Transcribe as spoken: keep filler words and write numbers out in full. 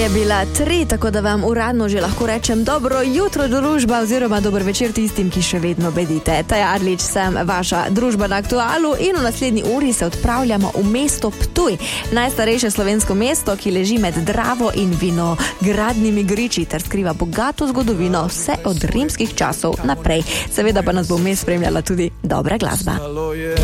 je bila tri, tako da vam uradno že lahko rečem dobro jutro družba oziroma dober večer tistim, ki še vedno bedite. Taja Adlič sem, vaša družba na Aktualu in v naslednji uri se odpravljamo v mesto Ptuj, najstarejše slovensko mesto, ki leži med Dravo in vinogradnimi griči ter skriva bogato zgodovino vse od rimskih časov naprej. Seveda pa nas bo vmes spremljala tudi dobra glasba.